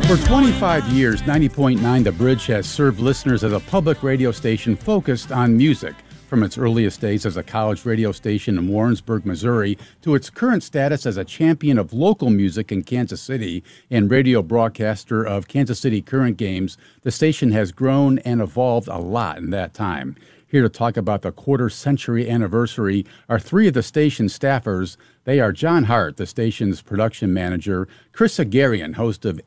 For 25 years, 90.9 The Bridge has served listeners as a public radio station focused on music. From its earliest days as a college radio station in Warrensburg, Missouri, to its current status as a champion of local music in Kansas City and radio broadcaster of Kansas City Current games, the station has grown and evolved a lot in that time. Here to talk about the quarter-century anniversary are three of the station's staffers. They are John Hart, the station's production manager, Chris Agarian, host of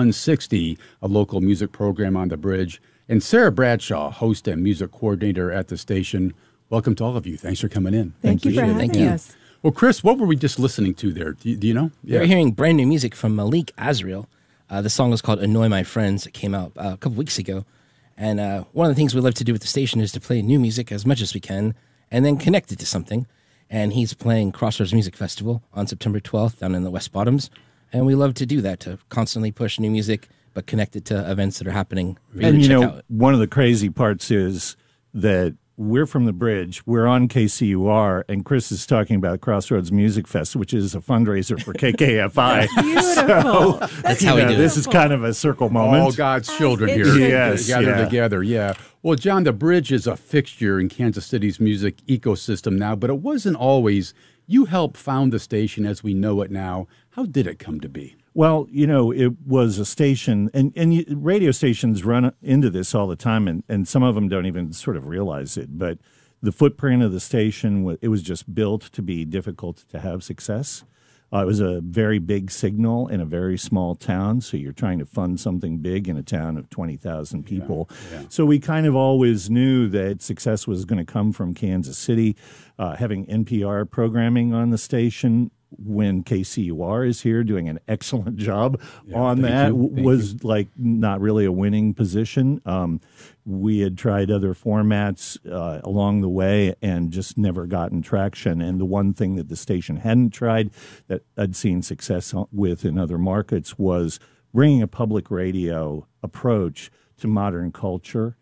8160, a local music program on the Bridge, and Sarah Bradshaw, host and music coordinator at the station. Welcome to all of you. Thanks for coming in. Thank you for having us. Well, Chris, what were we just listening to there? Do you know? Yeah. We're hearing brand new music from Malik Azriel. The song is called Annoy My Friends. It came out a couple weeks ago. And one of the things we love to do with the station is to play new music as much as we can and then connect it to something. And he's playing Crossroads Music Festival on September 12th down in the West Bottoms. And we love to do that, to constantly push new music, but connect it to events that are happening. And, you know, one of the crazy parts is that we're from the Bridge. We're on KCUR, and Chris is talking about Crossroads Music Fest, which is a fundraiser for KKFI. Beautiful. That's how we do it. This is kind of a circle moment. All God's children here gathered together. Yeah. Well, John, the Bridge is a fixture in Kansas City's music ecosystem now, but it wasn't always. You helped found the station as we know it now. How did it come to be? Well, you know, it was a station, and radio stations run into this all the time, and some of them don't even sort of realize it. But the footprint of the station, it was just built to be difficult to have success. It was a very big signal in a very small town, so you're trying to fund something big in a town of 20,000 people. Yeah. So we kind of always knew that success was going to come from Kansas City, having NPR programming on the station. When KCUR is here doing an excellent job on that was like not really a winning position. We had tried other formats along the way and just never gotten traction. And the one thing that the station hadn't tried that I'd seen success with in other markets was bringing a public radio approach to modern culture.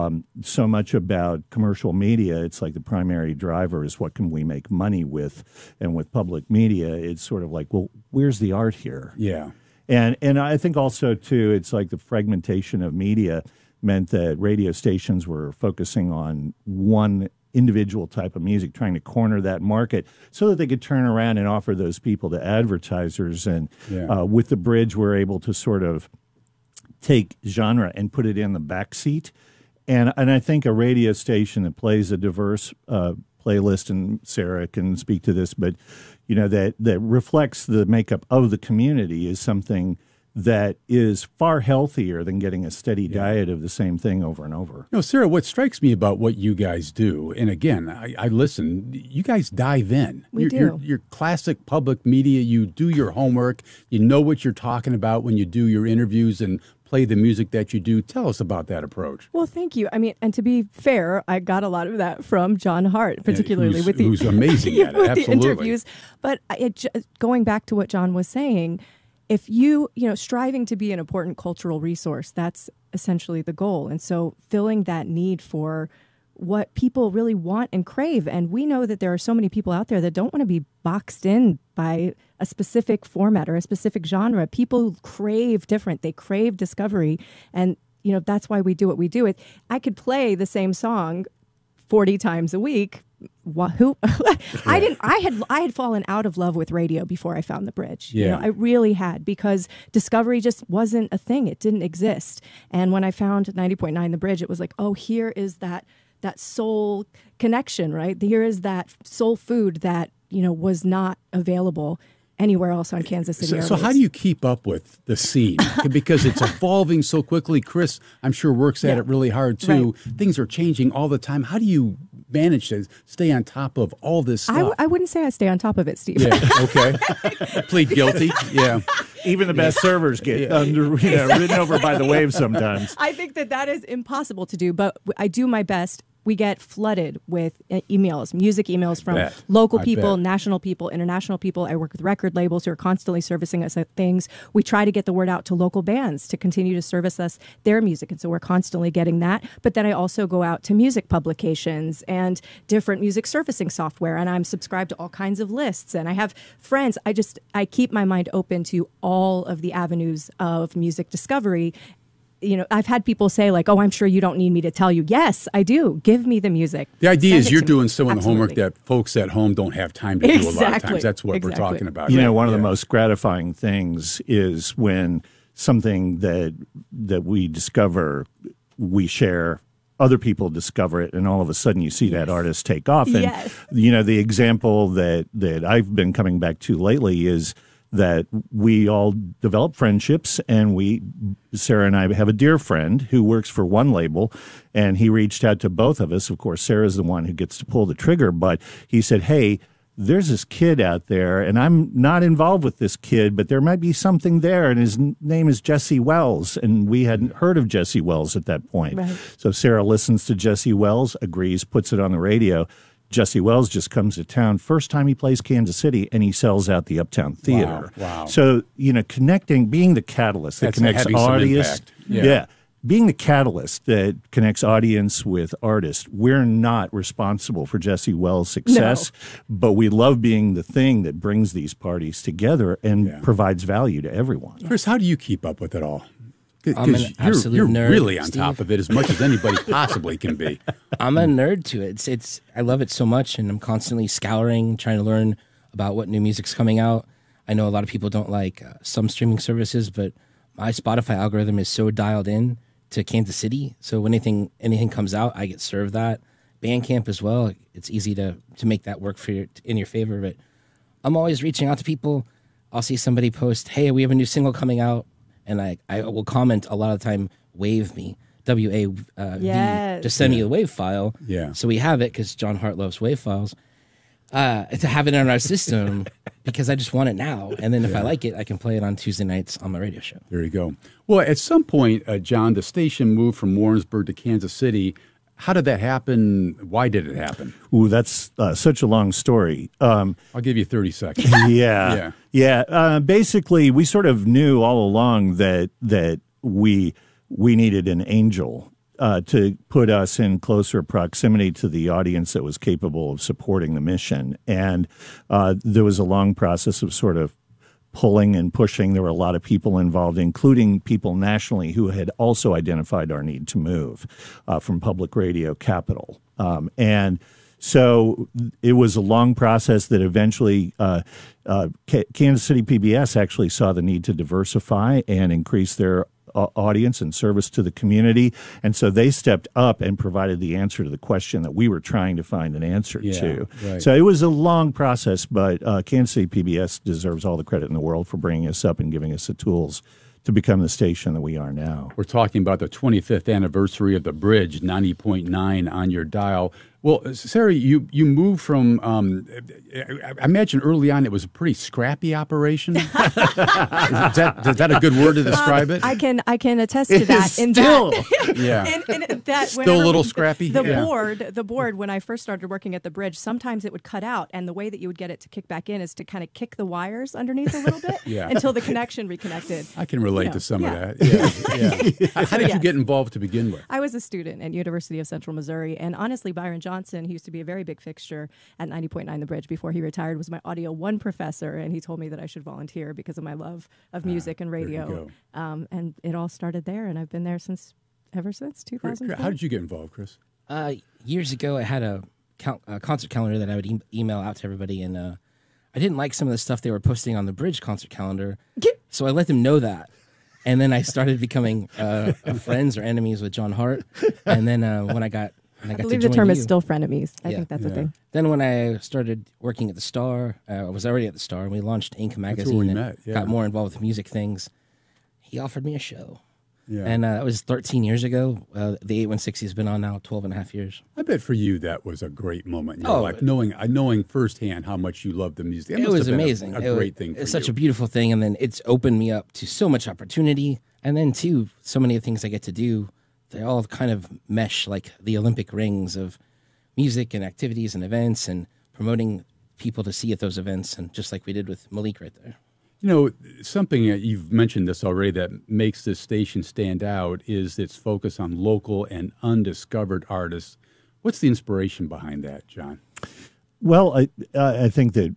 So much about commercial media, it's like the primary driver is what can we make money with? And with public media, it's sort of like, well, where's the art here? Yeah. And I think also, too, it's like the fragmentation of media meant that radio stations were focusing on one individual type of music, trying to corner that market so that they could turn around and offer those people to advertisers. And with the Bridge, we're able to sort of take genre and put it in the backseat. And I think a radio station that plays a diverse playlist, and Sarah can speak to this, but you know that reflects the makeup of the community is something that is far healthier than getting a steady diet of the same thing over and over. No, Sarah, what strikes me about what you guys do, and again, I listen, you guys dive in. We do. You're classic public media. You do your homework. You know what you're talking about when you do your interviews and play the music that you do. Tell us about that approach. Well, thank you. I mean, and to be fair, I got a lot of that from John Hart, particularly who's amazing at it. with Absolutely. The interviews. But going back to what John was saying, if you striving to be an important cultural resource, that's essentially the goal. And so filling that need for what people really want and crave. And we know that there are so many people out there that don't want to be boxed in by a specific format or a specific genre. People crave different. They crave discovery. And, that's why we do what we do. I could play the same song 40 times a week. I had fallen out of love with radio before I found the Bridge. Yeah. I really had, because discovery just wasn't a thing. It didn't exist. And when I found 90.9 The Bridge, it was like, oh, here is that soul connection, right? Here is that soul food that, was not available anywhere else on Kansas City. So how do you keep up with the scene? Because it's evolving so quickly. Chris, I'm sure, works at it really hard, too. Right. Things are changing all the time. How do you manage to stay on top of all this stuff? I wouldn't say I stay on top of it, Steve. Yeah, okay. Plead guilty. Yeah. Even the best servers get ridden over by the waves sometimes. I think that is impossible to do, but I do my best we get flooded with emails, music emails from bet. local I people, bet. national people, international people. I work with record labels who are constantly servicing us at things. We try to get the word out to local bands to continue to service us their music. And so we're constantly getting that. But then I also go out to music publications and different music servicing software. And I'm subscribed to all kinds of lists. And I have friends. I keep my mind open to all of the avenues of music discovery. I've had people say like, "Oh, I'm sure you don't need me to tell you." Yes, I do. Give me the music. The idea Send is it you're to me. doing some of the homework Absolutely. that folks at home don't have time to do a lot of Exactly. times. That's what we're Exactly. talking about. One of the Yeah. most gratifying things is when something that we discover, we share, other people discover it, and all of a sudden you see that artist take off. And Yes. the example that I've been coming back to lately is that we all develop friendships, and Sarah and I have a dear friend who works for one label, and he reached out to both of us. Of course, Sarah's the one who gets to pull the trigger, but he said, "Hey, there's this kid out there, and I'm not involved with this kid, but there might be something there, and his name is Jesse Wells." And we hadn't heard of Jesse Wells at that point. Right. So Sarah listens to Jesse Wells, agrees, puts it on the radio. Jesse Wells just comes to town. First time he plays Kansas City, and he sells out the Uptown Theater. Wow. So, connecting, being the catalyst that That's connects having some audience. impact. Yeah. Being the catalyst that connects audience with artist. We're not responsible for Jesse Wells' success, but we love being the thing that brings these parties together and provides value to everyone. Chris, how do you keep up with it all? I'm an absolute you're nerd, really on Steve. top of it as much as anybody possibly can be. I'm a nerd to it. It's I love it so much, and I'm constantly scouring, trying to learn about what new music's coming out. I know a lot of people don't like some streaming services, but my Spotify algorithm is so dialed in to Kansas City. So when anything comes out, I get served that. Bandcamp as well. It's easy to make that work in your favor. But I'm always reaching out to people. I'll see somebody post, "Hey, we have a new single coming out," and I will comment a lot of the time, "Wave me." WAV. Yes. Just send me the WAV file. Yeah. So we have it because John Hart loves WAV files. To have it in our system because I just want it now. And then if I like it, I can play it on Tuesday nights on my radio show. There you go. Well, at some point, John, the station moved from Warrensburg to Kansas City. How did that happen? Why did it happen? Ooh, that's such a long story. I'll give you 30 seconds. Yeah. Basically, we sort of knew all along that we needed an angel to put us in closer proximity to the audience that was capable of supporting the mission. And there was a long process of sort of pulling and pushing. There were a lot of people involved, including people nationally who had also identified our need to move from Public Radio Capital. And so it was a long process that eventually Kansas City PBS actually saw the need to diversify and increase their audience and service to the community. And so they stepped up and provided the answer to the question that we were trying to find an answer to. Right. So it was a long process, but Kansas City PBS deserves all the credit in the world for bringing us up and giving us the tools to become the station that we are now. We're talking about the 25th anniversary of the Bridge, 90.9 on your dial. Well, Sarah, you moved from, I imagine early on it was a pretty scrappy operation. is that a good word to describe it? I can attest to that. Yeah. In that Still a little scrappy? The Yeah. board, when I first started working at the Bridge, sometimes it would cut out, and the way that you would get it to kick back in is to kind of kick the wires underneath a little bit Yeah. until the connection reconnected. I can relate You know, to some yeah. of that. Yeah. How did you yes. get involved to begin with? I was a student at University of Central Missouri, and honestly, Byron Johnson, who used to be a very big fixture at 90.9 The Bridge before he retired, was my Audio 1 professor, and he told me that I should volunteer because of my love of music and there you radio. And it all started there, and I've been there ever since 2004. How did you get involved, Chris? Years ago, I had a concert calendar that I would email out to everybody, and I didn't like some of the stuff they were posting on the Bridge concert calendar, so I let them know that. And then I started becoming friends or enemies with John Hart. And then when I got I believe the term is still frenemies. I Yeah. think that's a thing. Then when I started working at the Star, I was already at the Star, and we launched Ink magazine we and met, yeah. got more involved with music things. He offered me a show. Yeah. And it was 13 years ago. The 816 has been on now 12 and a half years. I bet for you that was a great moment in your Oh, life, knowing firsthand how much you loved the music. That It must was have been amazing. A great thing for It's you. such a beautiful thing. And then it's opened me up to so much opportunity. And then, too, so many of the things I get to do they all kind of mesh like the Olympic rings of music and activities and events and promoting people to see at those events, and just like we did with Malik right there. You know, something that you've mentioned this already that makes this station stand out is its focus on local and undiscovered artists. What's the inspiration behind that, John? Well, I think that,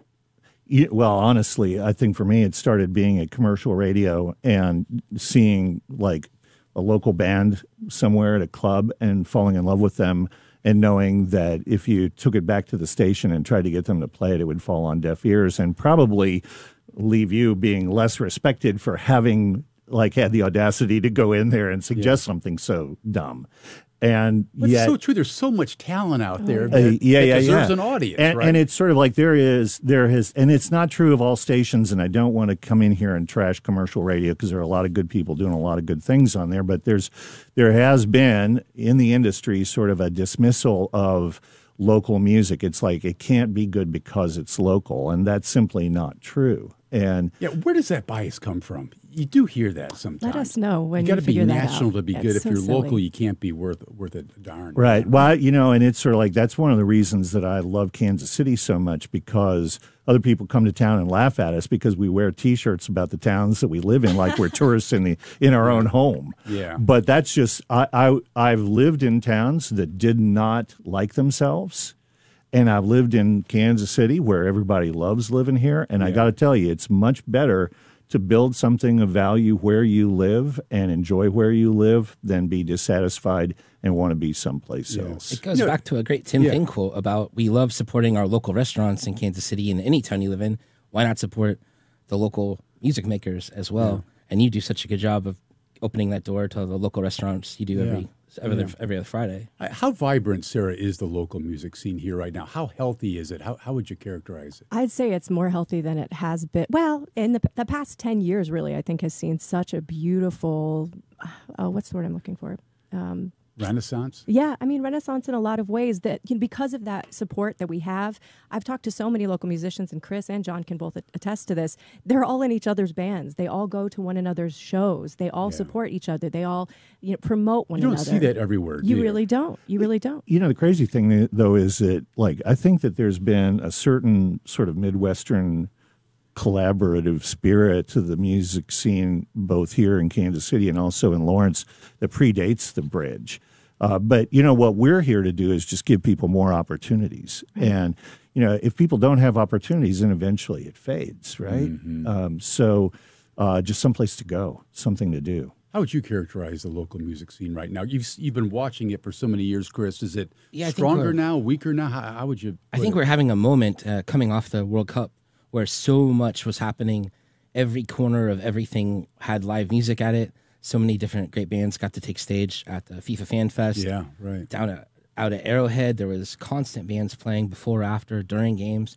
well, honestly, I think for me it started being at commercial radio and seeing like a local band somewhere at a club and falling in love with them, and knowing that if you took it back to the station and tried to get them to play it, it would fall on deaf ears and probably leave you being less respected for having like had the audacity to go in there and suggest something so dumb. And But yet, it's so true. There's so much talent out there that deserves an audience, and, right? and it's sort of like there has, and it's not true of all stations. And I don't want to come in here and trash commercial radio because there are a lot of good people doing a lot of good things on there. But there has been in the industry sort of a dismissal of local music. It's like it can't be good because it's local, and that's simply not true. And yeah, where does that bias come from? You do hear that sometimes. Let us know when you got to be figure that national out. to be That's good. If so you're silly. local, you can't be worth a darn. right. Well, and it's sort of like that's one of the reasons that I love Kansas City so much, because other people come to town and laugh at us because we wear T-shirts about the towns that we live in, like we're tourists in our own home. Yeah. But that's just I've lived in towns that did not like themselves. And I've lived in Kansas City where everybody loves living here. And I got to tell you, it's much better to build something of value where you live and enjoy where you live than be dissatisfied and want to be someplace else. It goes back to a great Tim Thing quote about we love supporting our local restaurants in Kansas City and any town you live in. Why not support the local music makers as well? And you do such a good job of opening that door to the local restaurants you do every other Friday. How vibrant, Sarah, is the local music scene here right now? How healthy is it? How would you characterize it? I'd say it's more healthy than it has been. Well, in the past 10 years, really, I think has seen such a beautiful, what's the word I'm looking for? Renaissance? Yeah, I mean, renaissance in a lot of ways that, because of that support that we have. I've talked to so many local musicians, and Chris and John can both attest to this. They're all in each other's bands. They all go to one another's shows. They all support each other. They all promote one another. You don't see that everywhere, do you really don't. You really don't. The crazy thing, though, is that, like, I think that there's been a certain sort of Midwestern collaborative spirit to the music scene, both here in Kansas City and also in Lawrence, that predates the bridge. But, what we're here to do is just give people more opportunities. Right. And, if people don't have opportunities, then eventually it fades, right? Mm-hmm. So just someplace to go, something to do. How would you characterize the local music scene right now? You've been watching it for so many years, Chris. Is it stronger now, weaker now? How would you? I think we're having a moment coming off the World Cup where so much was happening. Every corner of everything had live music at it. So many different great bands got to take stage at the FIFA Fan Fest. Yeah, right. Out at Arrowhead, there was constant bands playing before, after, during games.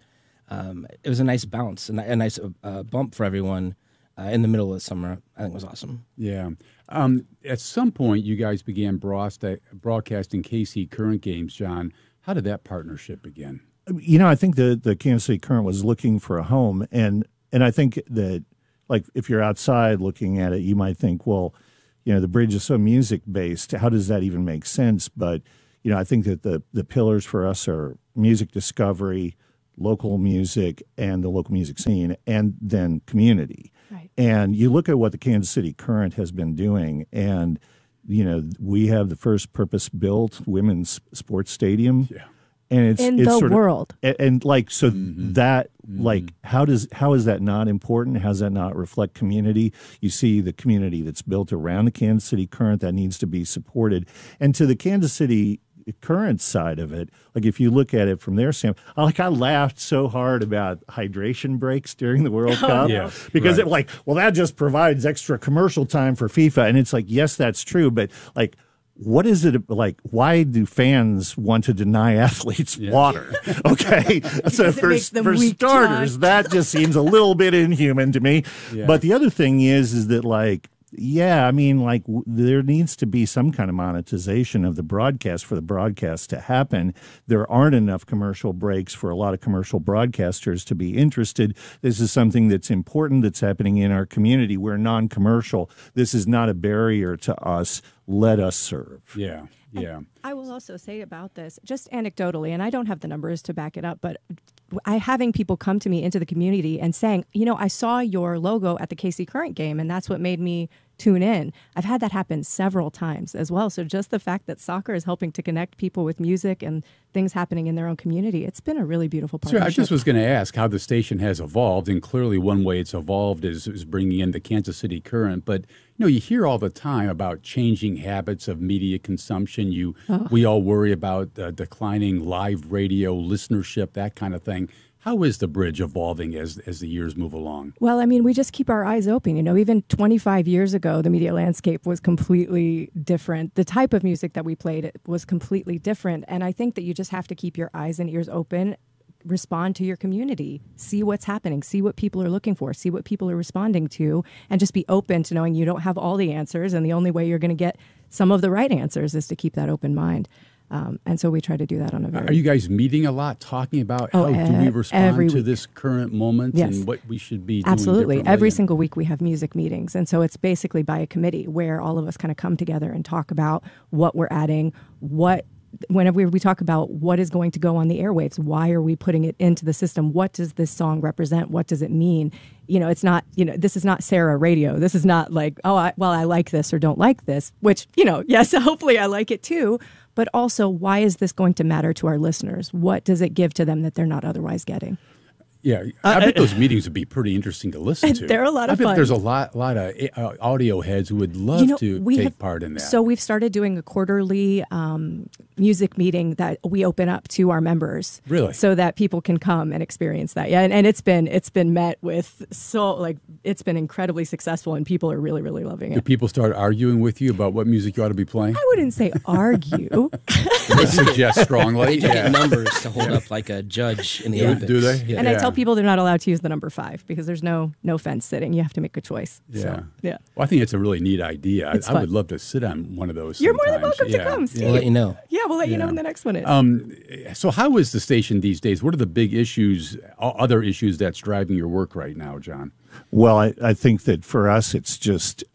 It was a nice bounce, a nice bump for everyone in the middle of the summer. I think it was awesome. Yeah. At some point, you guys began broadcasting KC Current games, John. How did that partnership begin? I think the Kansas City Current was looking for a home, and I think that, like, if you're outside looking at it, you might think, well, the bridge is so music-based. How does that even make sense? But, I think that the pillars for us are music discovery, local music, and the local music scene, and then community. Right. And you look at what the Kansas City Current has been doing, and, we have the first purpose-built women's sports stadium. Yeah. And it's the sort world. And like, so that, like, how is that not important? How does that not reflect community? You see the community that's built around the Kansas City Current that needs to be supported. And to the Kansas City Current side of it, like, if you look at it from their standpoint, I laughed so hard about hydration breaks during the World Cup because it, like, well, that just provides extra commercial time for FIFA. And it's like, yes, that's true. But, like, what is it like? Why do fans want to deny athletes water? Okay, so for starters, that just seems a little bit inhuman to me. Yeah. But the other thing is that, like, yeah, I mean, like, there needs to be some kind of monetization of the broadcast for the broadcast to happen. There aren't enough commercial breaks for a lot of commercial broadcasters to be interested. This is something that's important that's happening in our community. We're non-commercial. This is not a barrier to us let us serve. Yeah, yeah. I will also say about this, just anecdotally, and I don't have the numbers to back it up, but having people come to me into the community and saying, I saw your logo at the KC Current game, and that's what made me tune in. I've had that happen several times as well. So just the fact that soccer is helping to connect people with music and things happening in their own community, it's been a really beautiful partnership. I just was going to ask how the station has evolved, and clearly one way it's evolved is bringing in the Kansas City Current. But you hear all the time about changing habits of media consumption. We all worry about declining live radio listenership, that kind of thing. How is the Bridge evolving as the years move along? Well, I mean, we just keep our eyes open. Even 25 years ago, the media landscape was completely different. The type of music that we played was completely different. And I think that you just have to keep your eyes and ears open, respond to your community, see what's happening, see what people are looking for, see what people are responding to, and just be open to knowing you don't have all the answers. And the only way you're going to get some of the right answers is to keep that open mind. And so we try to do that on a very... Are you guys meeting a lot, talking about how do we respond to this current moment and what we should be doing Absolutely. differently? Every single week we have music meetings. And so it's basically by a committee where all of us kind of come together and talk about what we're adding, whenever we talk about what is going to go on the airwaves, why are we putting it into the system? What does this song represent? What does it mean? It's not, this is not Sarah radio. This is not like, I like this or don't like this, which, yes, hopefully I like it too. But also, why is this going to matter to our listeners? What does it give to them that they're not otherwise getting? Yeah, I bet those meetings would be pretty interesting to listen to. They're a lot of fun. I bet there's a lot of audio heads who would love to take part in that. So we've started doing a quarterly music meeting that we open up to our members. Really? So that people can come and experience that. Yeah, and it's been met with it's been incredibly successful, and people are really, really loving it. Do people start arguing with you about what music you ought to be playing? I wouldn't say argue. They suggest strongly. They get numbers to hold up like a judge in the Olympics. Do they? Yeah. And I tell people they're not allowed to use the number 5 because there's no fence sitting. You have to make a choice. Yeah. So, yeah. Well, I think it's a really neat idea. I would love to sit on one of those. You're more than sometimes. welcome to come, Steve. We'll let you know. Yeah, we'll let you know when the next one is. So how is the station these days? What are the big issues, other issues that's driving your work right now, John? Well, I think that for us, it's just,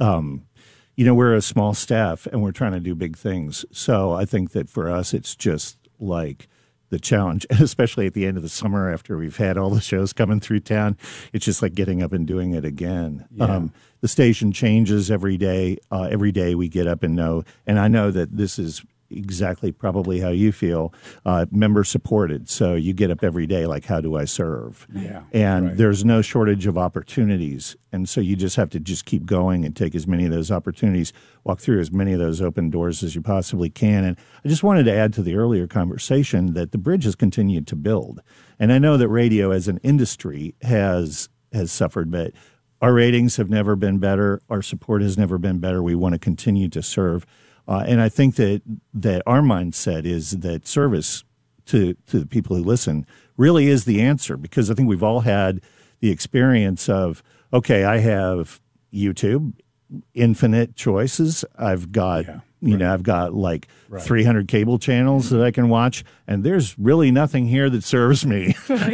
we're a small staff and we're trying to do big things. So I think that for us, it's just like the challenge, especially at the end of the summer after we've had all the shows coming through town. It's just like getting up and doing it again. Yeah. The station changes every day. Every day we get up and know. And I know that this is exactly probably how you feel, member supported. So you get up every day like, how do I serve? Yeah, and there's no shortage of opportunities. And so you just have to just keep going and take as many of those opportunities, walk through as many of those open doors as you possibly can. And I just wanted to add to the earlier conversation that the Bridge has continued to build. And I know that radio as an industry has suffered, but our ratings have never been better. Our support has never been better. We want to continue to serve. And I think that our mindset is that service to the people who listen really is the answer, because I think we've all had the experience of, okay, I have YouTube, infinite choices. I've got, I've got like 300 cable channels that I can watch, and there's really nothing here that serves me.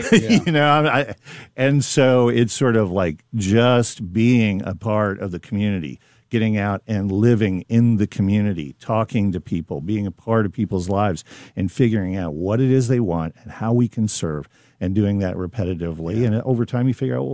And so it's sort of like just being a part of the community, getting out and living in the community, talking to people, being a part of people's lives, and figuring out what it is they want and how we can serve, and doing that repetitively. And over time you figure out, well,